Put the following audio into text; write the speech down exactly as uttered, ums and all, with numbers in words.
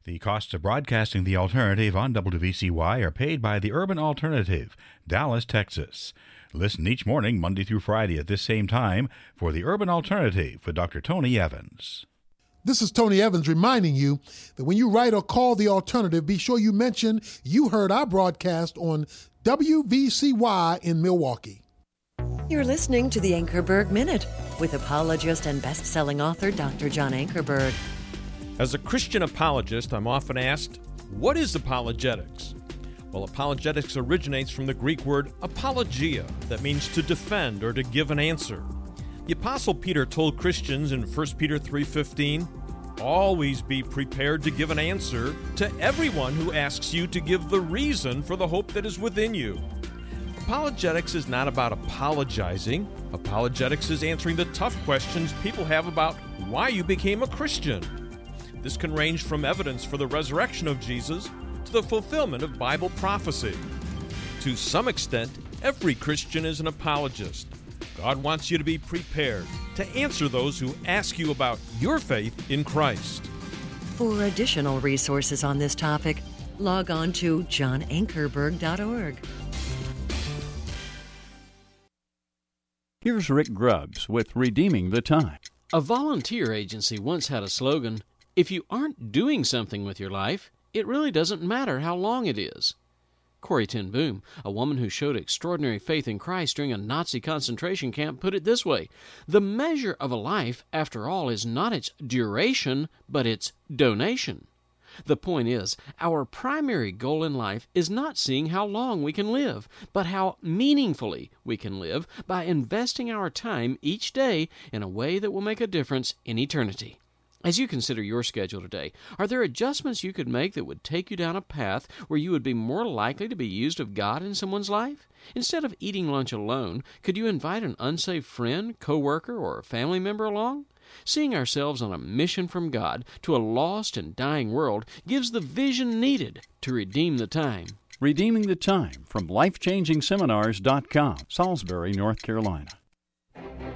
The costs of broadcasting the alternative on W V C Y are paid by the Urban Alternative, Dallas, Texas. Listen each morning, Monday through Friday at this same time for the Urban Alternative with Doctor Tony Evans. This is Tony Evans reminding you that when you write or call the alternative, be sure you mention you heard our broadcast on W V C Y in Milwaukee. You're listening to the Ankerberg Minute with apologist and best-selling author Doctor John Ankerberg. As a Christian apologist, I'm often asked, what is apologetics? Well, apologetics originates from the Greek word apologia, that means to defend or to give an answer. The Apostle Peter told Christians in First Peter three fifteen, always be prepared to give an answer to everyone who asks you to give the reason for the hope that is within you. Apologetics is not about apologizing. Apologetics is answering the tough questions people have about why you became a Christian. This can range from evidence for the resurrection of Jesus to the fulfillment of Bible prophecy. To some extent, every Christian is an apologist. God wants you to be prepared to answer those who ask you about your faith in Christ. For additional resources on this topic, log on to john ankerberg dot org. Here's Rick Grubbs with Redeeming the Time. A volunteer agency once had a slogan, if you aren't doing something with your life, it really doesn't matter how long it is. Corrie ten Boom, a woman who showed extraordinary faith in Christ during a Nazi concentration camp, put it this way, the measure of a life, after all, is not its duration, but its donation. The point is, our primary goal in life is not seeing how long we can live, but how meaningfully we can live by investing our time each day in a way that will make a difference in eternity. As you consider your schedule today, are there adjustments you could make that would take you down a path where you would be more likely to be used of God in someone's life? Instead of eating lunch alone, could you invite an unsaved friend, coworker, or family member along? Seeing ourselves on a mission from God to a lost and dying world gives the vision needed to redeem the time. Redeeming the Time from life changing seminars dot com, Salisbury, North Carolina.